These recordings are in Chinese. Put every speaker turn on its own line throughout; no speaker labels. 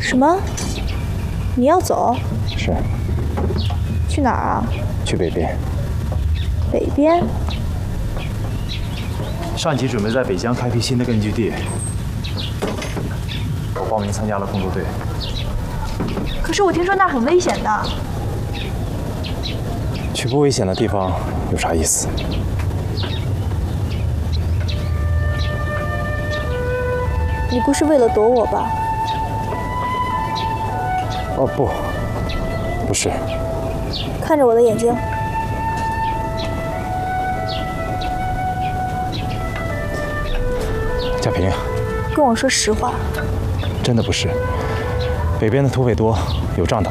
什么？你要走？
是。
去哪儿啊？
去北边。
北边？
上级准备在北疆开辟新的根据地，我报名参加了工作队。
可是我听说那儿很危险的。
去不危险的地方有啥意思？
你不是为了躲我吧？
哦不，不是。
看着我的眼睛。
夏萍，
跟我说实话。
真的不是。北边的土匪多，有仗打。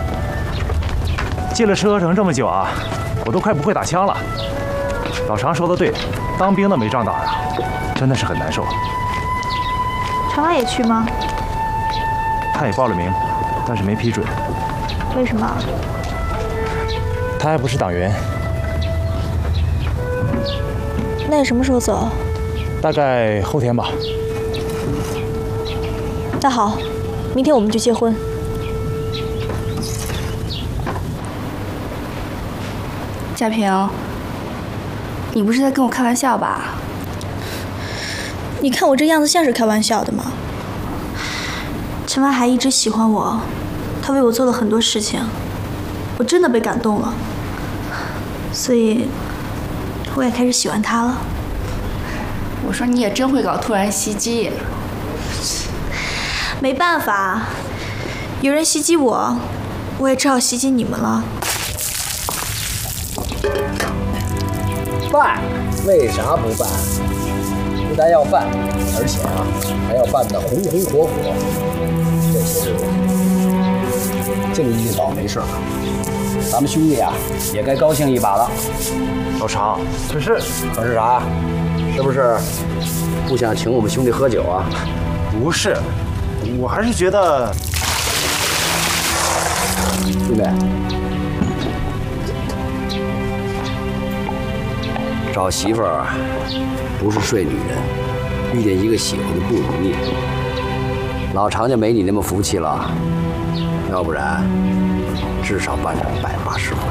进了赤河城这么久啊，我都快不会打枪了。老常说的对，当兵的没仗打呀，真的是很难受。
常来也去吗？
他也报了名，但是没批准。
为什么？
他还不是党员。
那你什么时候走？
大概后天吧。
那好，明天我们就结婚。
佳萍，你不是在跟我开玩笑吧？
你看我这样子像是开玩笑的吗？陈万还一直喜欢我，他为我做了很多事情，我真的被感动了，所以我也开始喜欢他了。
我说你也真会搞突然袭击。
没办法，有人袭击我，我也只好袭击你们了。
办？为啥不办？不但要办，而且啊，还要办得红红火火。这些日子净遇倒霉事儿，咱们兄弟啊，也该高兴一把了。
老常，
可是啥？是不是不想请我们兄弟喝酒啊？
不是，我还是觉得，
兄弟，找媳妇儿不是睡女人，遇见一个喜欢的不容易。老常家没你那么福气了，要不然至少办成180回。